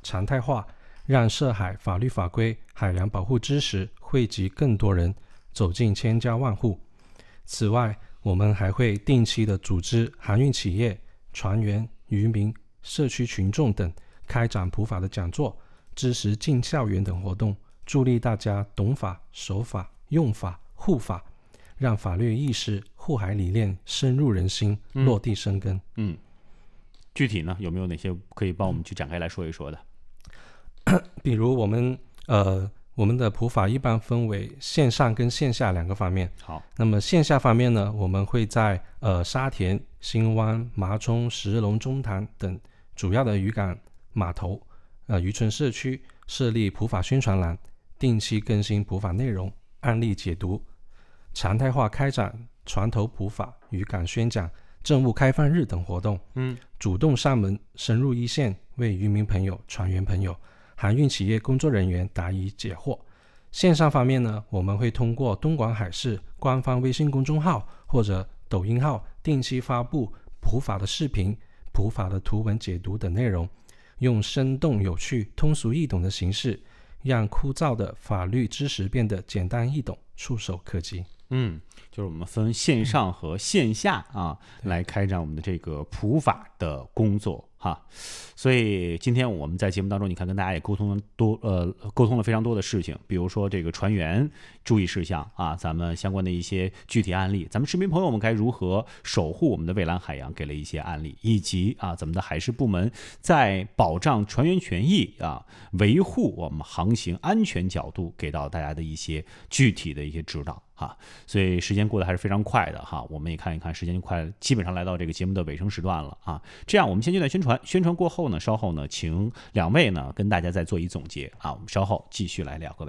常态化，让涉海法律法规、海洋保护知识惠及更多人，走进千家万户。此外，我们还会定期的组织航运企业、船员、渔民、社区群众等开展普法的讲座、知识进校园等活动，助力大家懂法、守法、用法、护法，让法律意识、护海理念深入人心，落地生根。 具体呢，有没有哪些可以帮我们去展开来说一说的？ 比如我们的普法一般分为线上跟线下两个方面。 好， 那么线下方面呢，我们会在沙田、新湾、麻冲、石龙、中潭等主要的渔港码头、渔村社区设立普法宣传栏，定期更新普法内容、案例解读，常态化开展船头普法、渔港宣讲、政务开放日等活动。主动上门，深入一线，为渔民朋友、船员朋友、航运企业工作人员答疑解惑。线上方面呢，我们会通过东莞海事官方微信公众号或者抖音号定期发布普法的视频、普法的图文解读等内容，用生动有趣、通俗易懂的形式，让枯燥的法律知识变得简单易懂、触手可及。 就是我们分线上和线下来开展我们的这个普法的工作哈。所以今天我们在节目当中，你看跟大家也沟通了非常多的事情，比如说这个船员注意事项咱们相关的一些具体案例，咱们市民朋友们该如何守护我们的蔚蓝海洋，给了一些案例，以及咱们的海事部门在保障船员权益维护我们航行安全角度，给到大家的一些具体的一些指导所以时间过得还是非常快的我们也看一看时间就快，基本上来到这个节目的尾声时段了这样我们先阶段宣传过后呢，稍后呢请两位呢跟大家再做一总结我们稍后继续来聊，各位。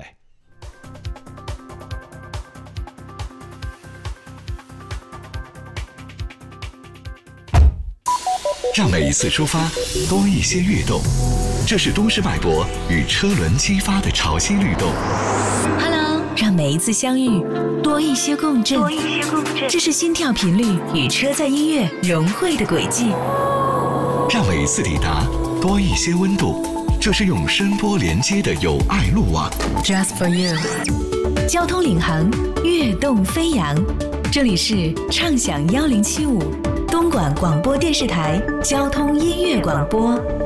让每一次出发多一些跃动，这是都市脉搏与车轮激发的潮汐律动。 让每一次相遇多一些共振，这是心跳频率与车载音乐融汇的轨迹。 让每一次抵达多一些温度，这是用声波连接的友爱路网。 Just for you， 交通领航，跃动飞扬。这里是畅享1075东莞广播电视台交通音乐广播。